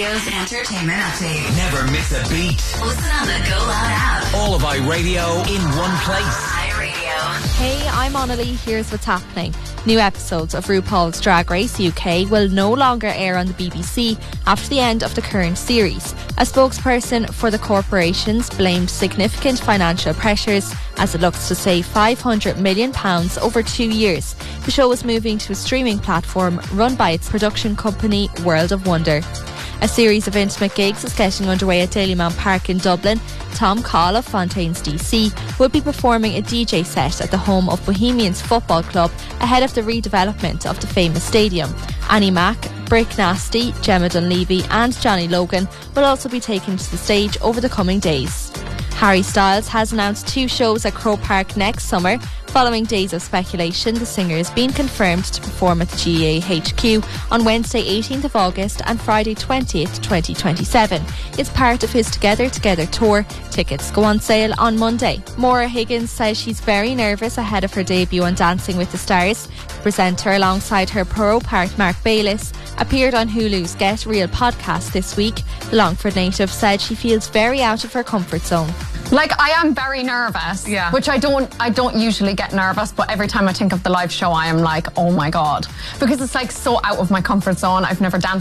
iRadio's entertainment update. Never miss a beat. Listen on the Go Loud app. All of iRadio in one place. iRadio. Hey, I'm Annalie. Here's what's happening. New episodes of RuPaul's Drag Race UK will no longer air on the BBC after the end of the current series. A spokesperson for the corporations blamed significant financial pressures as it looks to save £500 million over 2 years. The show is moving to a streaming platform run by its production company World of Wonder. A series of intimate gigs is getting underway at Dalymount Park in Dublin. Tom Call of Fontaines DC will be performing a DJ set at the home of Bohemians Football Club ahead of the redevelopment of the famous stadium. Annie Mac, Brick Nasty, Gemma Dunleavy and Johnny Logan will also be taken to the stage over the coming days. Harry Styles has announced 2 shows at Croke Park next summer. Following days of speculation, the singer has been confirmed to perform at the GAA HQ on Wednesday 18th of August and Friday 20th, 2027. It's part of his Together Together tour. Tickets go on sale on Monday. Maura Higgins says she's very nervous ahead of her debut on Dancing with the Stars. The presenter, alongside her pro part Mark Bayliss, appeared on Hulu's Get Real podcast this week. The Longford native said she feels very out of her comfort zone. Like, I am very nervous, which I don't usually get nervous, but every time I think of the live show, I am like, oh my God. Because it's like so out of my comfort zone. I've never danced